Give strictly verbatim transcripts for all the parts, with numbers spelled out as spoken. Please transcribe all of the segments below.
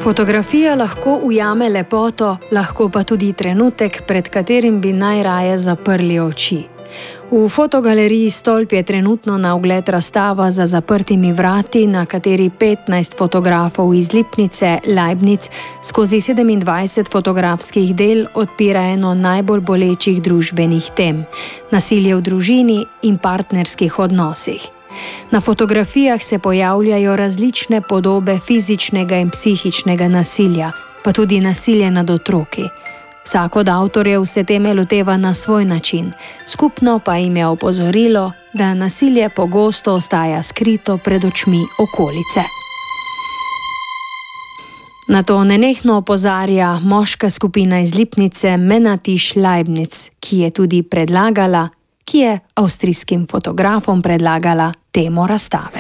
Fotografija lahko ujame lepoto, lahko pa tudi trenutek, pred katerim bi najraje zaprli oči. V fotogaleriji Stolp je trenutno na ogled razstava za zaprtimi vrati, na kateri petnajst fotografov iz Lipnice, Leibniz, skozi sedemindvajset fotografskih del odpira eno najbolj bolečih družbenih tem: nasilje v družini in partnerskih odnosih. Na fotografijah se pojavljajo različne podobe fizičnega in psihičnega nasilja, pa tudi nasilje nad otroki. Vsak od avtorjev se teme loteva na svoj način, skupno pa jim je opozorilo, da nasilje pogosto ostaja skrito pred očmi okolice. Na to nenehno opozarja moška skupina iz Lipnice Menatiš Leibniz, ki je tudi predlagala, ki je avstrijskim fotografom predlagala temo razstave.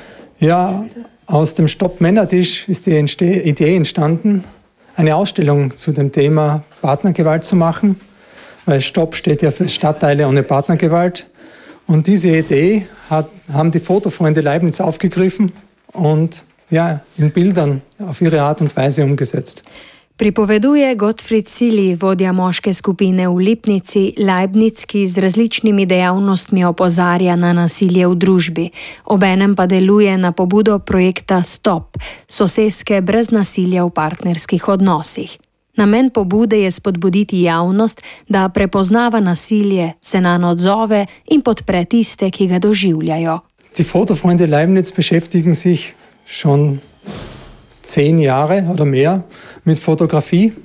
Ja, aus dem Stopp Menatiš ist die Idee entstanden, eine Ausstellung zu dem Thema Partnergewalt zu machen, weil Stopp steht ja für Stadtteile ohne Partnergewalt. Und diese Idee hat, haben die Fotofreunde Leibniz aufgegriffen und ja, in Bildern auf ihre Art und Weise umgesetzt. Pripoveduje Gottfried Sili, vodja moške skupine v Lipnici, Leibniz, ki z različnimi dejavnostmi opozarja na nasilje v družbi, obenem pa deluje na pobudo projekta Stop, soseske brez nasilja v partnerskih odnosih. Namen pobude je spodbuditi javnost, da prepoznava nasilje, se nanj odzove in podpre tiste, ki ga doživljajo. Die Fotofreunde Leibniz beschäftigen sich schon zehn Jahre oder mehr mit Fotografie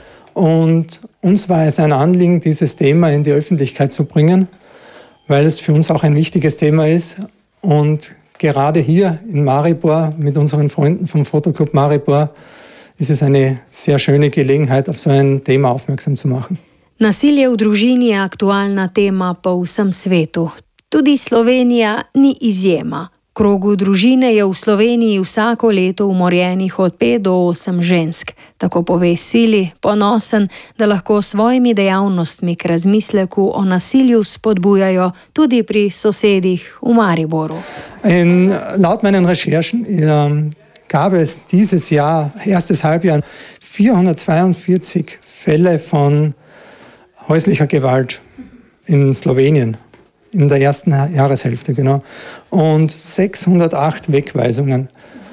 und uns war es ein Anliegen, dieses Thema in die Öffentlichkeit zu bringen, weil es für uns auch ein wichtiges Thema ist und gerade hier in Maribor mit unseren Freunden vom Fotoclub Maribor ist es eine sehr schöne Gelegenheit, auf so ein Thema aufmerksam zu machen. Nasilje v družini je aktualna tema po vsem svetu. Tudi Slovenija ni izjema. V krogu družine je v Sloveniji vsako leto umorjenih od pet do osem žensk. Tako pove Sili, ponosen, da lahko s svojimi dejavnostmi k razmisleku o nasilju spodbujajo tudi pri sosedih v Mariboru. In laut meinen Recherchen um, gab es dieses Jahr, erstes Halbjahr, vierhundertzweiundvierzig Fälle von häuslicher Gewalt in Slowenien. In der ersten Jahreshälfte, genau. Und sechshundertacht Wegweisungen.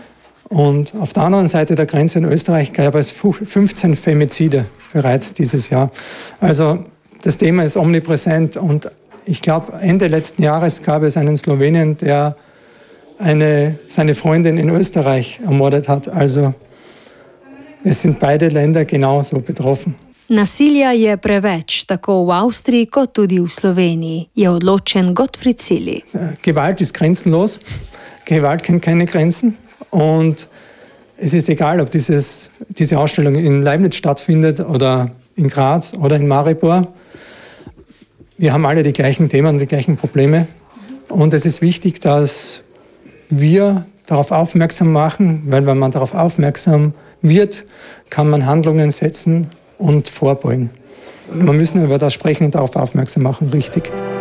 Und auf der anderen Seite der Grenze in Österreich gab es fünfzehn Femizide bereits dieses Jahr. Also das Thema ist omnipräsent und ich glaube, Ende letzten Jahres gab es einen Slowenien, der eine, seine Freundin in Österreich ermordet hat. Also es sind beide Länder genauso betroffen. Nasilja je preveč, tako v Avstriji kot tudi v Sloveniji, je odločen Gottfried Sili. Gewalt ist grenzenlos, Gewalt kennt keine Grenzen und es ist egal, ob dieses, diese Ausstellung in Leibniz stattfindet oder in Graz oder in Maribor. Wir haben alle die gleichen Themen, die gleichen Probleme und es ist wichtig, dass wir darauf aufmerksam machen, weil wenn man darauf aufmerksam wird, kann man Handlungen setzen und vorbeugen. Wir müssen über das sprechen und darauf aufmerksam machen, richtig.